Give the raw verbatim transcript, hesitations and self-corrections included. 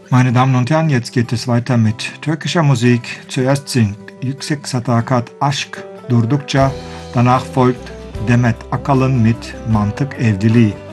Meine Damen und Herren, jetzt geht es weiter mit türkischer Musik. Zuerst singt Yüksek Sadakat Aşk Durdukça, danach folgt Demet Akalın mit Mantık Evliliği.